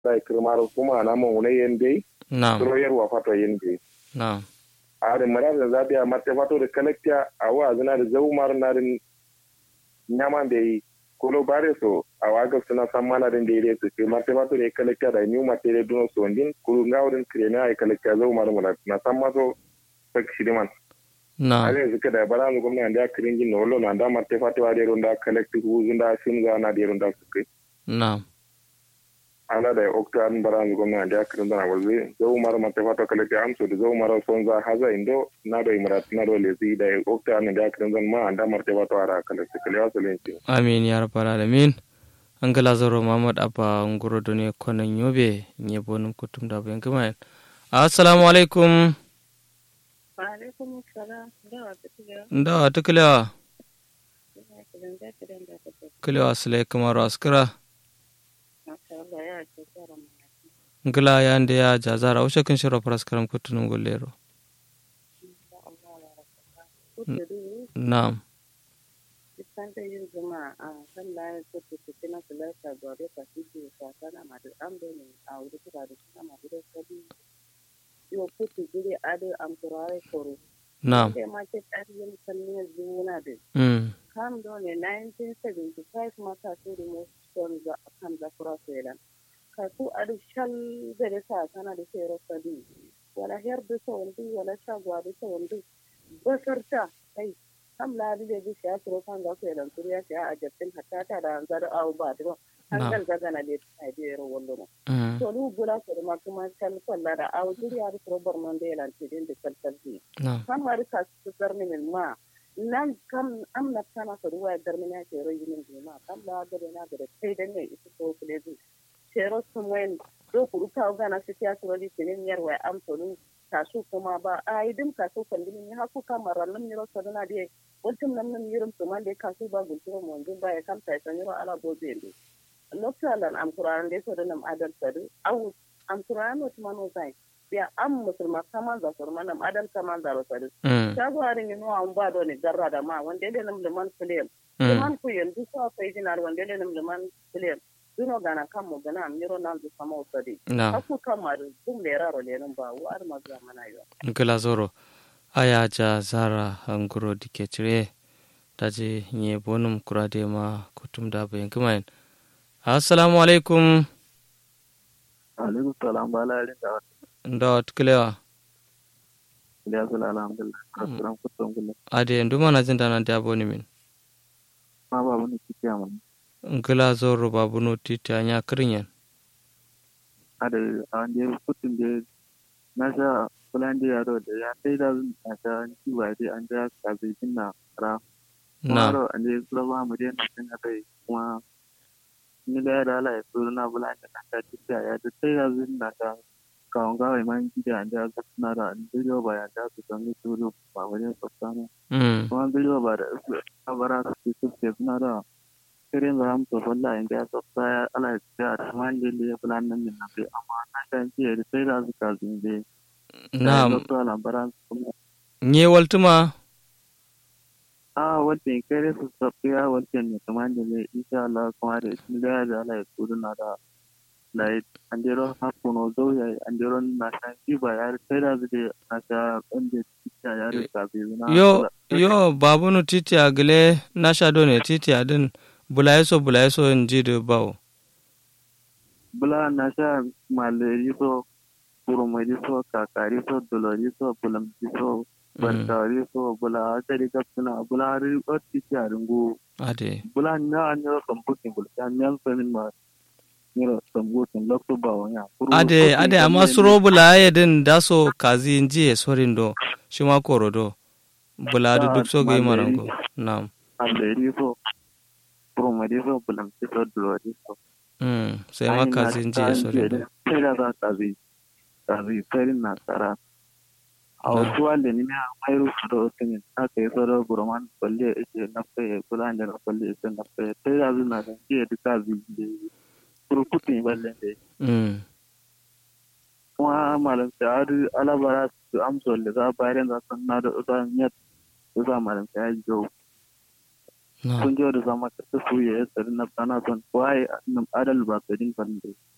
da kirmar kuma na mun ne yende na'am royar wa fato yende na'am a da mara da zabi a mate fato da kalakta a wa zina da zaumar na din nyaman da yi kulo bare so a waga suna san mana din da yake su mate fato da kalakta da new material don so din kulo ngawrin krena ai kalakta zaumar mu na san maso tak shidiman na'am ale zuka da bara mu gwamnati da kiringin no lo na da mate fato da ronda kalakta huzun da simza na da ronda su kai na'am ala da okta an bara mu gwamnati da kiringin na wazi zaumar mate fato kalakta amso da zaumar sonza haza indo na da imrat na do lezi da okta an da kiringin ma da mate fato ara kalakta kalewa solenci amin ya rabbal alamin angala zoro Muhammad Abba ngoro doni konan yobe nye bonum kutum da bayan kuma assalamu alaikum wa alaikum assalam nda tuklewa klewa sile kamaro askara ngala yande ya jazara ushe kun shiro praskaram kutunum gollero na'am Santa yin zuma a kan layar kudu su kina su laifar gwade ka su ke kwasana ma da an bane a wuri tura da suna ma da sabi yau kudu gire ado an turare koro. na'am Sai ma ke tsarin kalmiyar zuwa da kam dole 1975 mata su da musu za a kan zakura su yalan. Ka su ado shal da da sa sana da sai rasa di wala her da sa wanda wala shagwa da sa wanda basar ta kai kam ladi da bi ya turo kan ga sai dan turiya sai a jabtin hatta ta da zar au ba da hangal gaga na da sai da yaro wallo to lu bula ko da kuma kal kalla da au turiya da probar man da yalan tidin da kalkalti kan mari ka su zarni min ma nan kam amna kana ko ruwa darmina ke royi min ma kam la da na da sai da ne ita ko kule zu shero sumen do ku ta ga na sai ya turo di tinin yarwa am to lu kasu kuma ba a yi dim kasu kandini ni haku kamar nan ni rosa dana die wantum nan nan yirum to man de kasu ba gulturo mon dum ba ya kam ta saniro ala bo bende loktalan am qur'an de so danam adal sadu aw am qur'an no tumano sai ya am musulma kaman za so manam adal kaman za ro sadu ta go harin no am ba do ni garra da ma wanda de nam man fulem man ku yanzu so fa dinar wanda de nam man fulem duno gana kan mu gana miro nan du sama usadi haku kamar dum le raro le nan ba wa ar maza mana yo ngala zoro aya ja zara hanguro dike cire taje nye bonum kurade ma kutum da bayan kuma assalamu alaikum alaikum salam bala da ndo tuklewa ya sala alhamdulillah kasran kutum kullu ade nduma na jinda nan da boni min ma ba wani kiyama ngala zoro babu no titi anya kirinyan ada anje kutin de nasa kulande yaro da ya sai da nasa ci ba dai an da kabe kinna ra na anje kulaba mu dai na kan dai kuma ni da da la su na bulanda na ta ci ya da sai da zin na ta kawon gawai man gida an da na da an biyo ba ya da su kan su ba wani tsana kuma biyo ba da abara su ce na da kirin ram to wallahi inda to sai ala ya man de le plan nan na be amma na kan ce da sai da su ka zinde na to ala baran nye waltuma wanda kare su tafiya wanda ne kaman da ne insha Allah kuma da da Allah ya kudu na da lai andero hakuno zo ya andero na san ki ba ya sai da zai na ta wanda ya rika bi na yo babu no titi agle na shado ne titi adin bulayeso nji de bawo bula na sha maleri so kurumari so kakari so dolori so bulamji so bantari so bula tari kapsuna bula ri otti charungu ade bula na anyo computing bula nyan femin ma niro computing lokto bawo ya ade amma suro bula yedin daso kazi nji sorindo shima korodo bula duk so ga marango na'am maleri so kurumari so bulamji so dolori so sai ma kazi nji sorindo sai da kazi ferin na tara a wasu wanda ni na mairu da otin aka yi tsoro burman kwalle ake nafe kulan da kwalle ake nafe sai da zuna da ke duka da kurkutun ballen da kuma malam ta alabara su amsa da za bayan da san na da usan yat usa malam ta yi jo kun jo da zama ta su ya tsari na sana son wai adal ba su din falle